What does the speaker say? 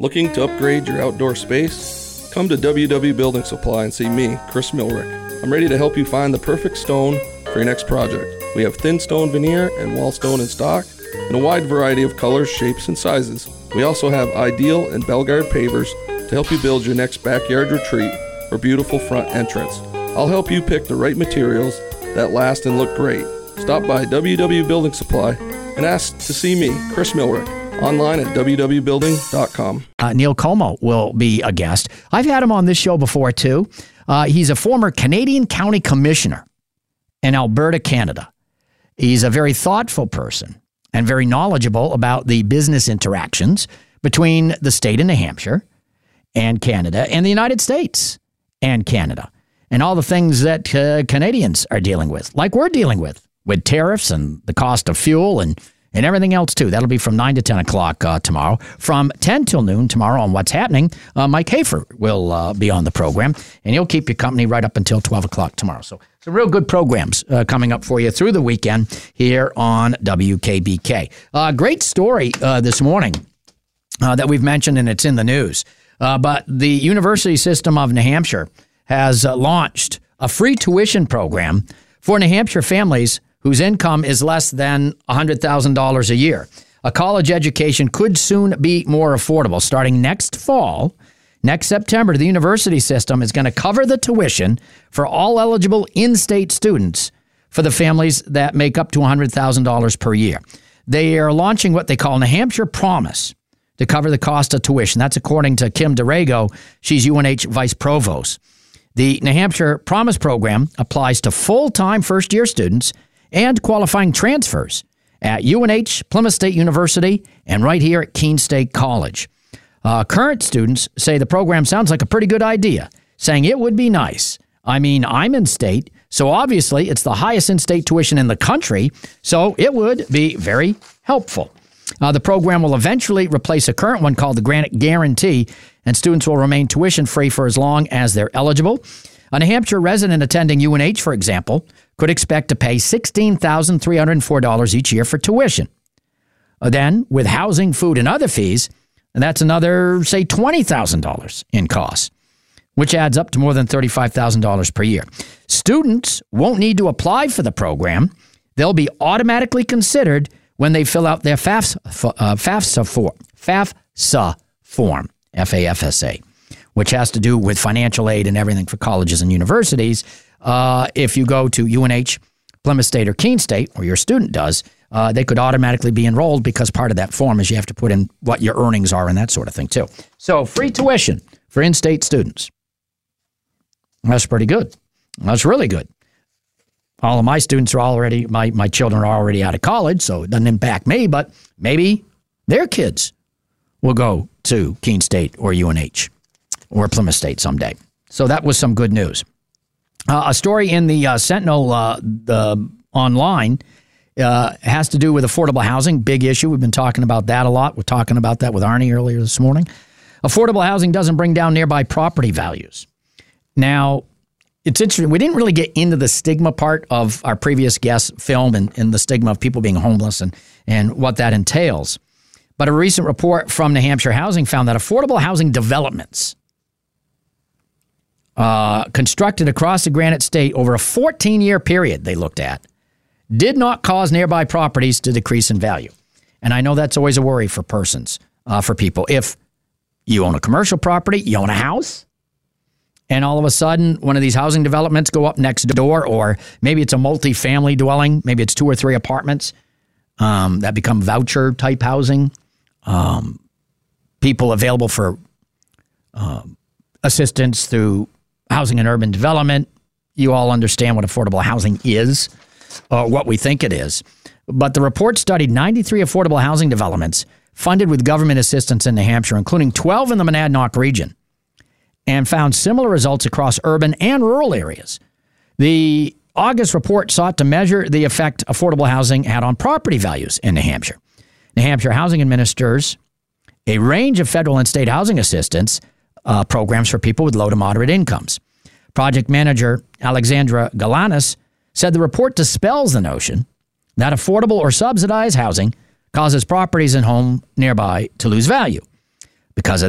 Looking to upgrade your outdoor space? Come to WW Building Supply and see me, Chris Milrick. I'm ready to help you find the perfect stone for your next project. We have thin stone veneer and wall stone in stock in a wide variety of colors, shapes, and sizes. We also have Ideal and Belgard pavers to help you build your next backyard retreat or beautiful front entrance. I'll help you pick the right materials that last and look great. Stop by WW Building Supply and ask to see me, Chris Milrick, online at www.building.com. Neil Como will be a guest. I've had him on this show before, too. He's a former Canadian County Commissioner in Alberta, Canada. He's a very thoughtful person and very knowledgeable about the business interactions between the state of New Hampshire and Canada and the United States and Canada and all the things that Canadians are dealing with, like we're dealing with tariffs and the cost of fuel and everything else, too. That'll be from 9 to 10 o'clock tomorrow. From 10 till noon tomorrow on What's Happening, Mike Hafer will be on the program, and he'll keep you company right up until 12 o'clock tomorrow. So some real good programs coming up for you through the weekend here on WKBK. Great story this morning that we've mentioned, and it's in the news. But the University System of New Hampshire has launched a free tuition program for New Hampshire families whose income is less than $100,000 a year. A college education could soon be more affordable. Starting next fall, next September, the university system is going to cover the tuition for all eligible in-state students for the families that make up to $100,000 per year. They are launching what they call New Hampshire Promise to cover the cost of tuition. That's according to Kim DeRago. She's UNH Vice Provost. The New Hampshire Promise program applies to full-time first-year students and qualifying transfers at UNH, Plymouth State University, and right here at Keene State College. Current students say the program sounds like a pretty good idea, saying it would be nice. I mean, I'm in state, so obviously it's the highest in-state tuition in the country, so it would be very helpful. The program will eventually replace a current one called the Granite Guarantee, and students will remain tuition-free for as long as they're eligible. A New Hampshire resident attending UNH, for example, could expect to pay $16,304 each year for tuition. Then, with housing, food, and other fees, that's another, say, $20,000 in costs, which adds up to more than $35,000 per year. Students won't need to apply for the program. They'll be automatically considered when they fill out their FAFSA form, FAFSA, which has to do with financial aid and everything for colleges and universities. If you go to UNH, Plymouth State, or Keene State, or your student does, they could automatically be enrolled because part of that form is you have to put in what your earnings are and that sort of thing, too. So free tuition for in-state students. That's pretty good. That's really good. All of my students are already, my children are already out of college, so it doesn't impact me, but maybe their kids will go to Keene State or UNH or Plymouth State someday. So that was some good news. A story in the Sentinel online has to do with affordable housing, big issue. We've been talking about that a lot. We're talking about that with Arnie earlier this morning. Affordable housing doesn't bring down nearby property values. Now, it's interesting. We didn't really get into the stigma part of our previous guest film and the stigma of people being homeless and what that entails. But a recent report from New Hampshire Housing found that affordable housing developments constructed across the Granite State over a 14-year period they looked at did not cause nearby properties to decrease in value. And I know that's always a worry for persons, for people. If you own a commercial property, you own a house, and all of a sudden one of these housing developments go up next door, or maybe it's a multi-family dwelling, maybe it's 2 or 3 apartments that become voucher-type housing, people available for assistance through housing and urban development. You all understand what affordable housing is, what we think it is. But the report studied 93 affordable housing developments funded with government assistance in New Hampshire, including 12 in the Monadnock region, and found similar results across urban and rural areas. The August report sought to measure the effect affordable housing had on property values in New Hampshire. New Hampshire Housing administers a range of federal and state housing assistance programs for people with low to moderate incomes. Project manager Alexandra Galanis said the report dispels the notion that affordable or subsidized housing causes properties and home nearby to lose value. Because of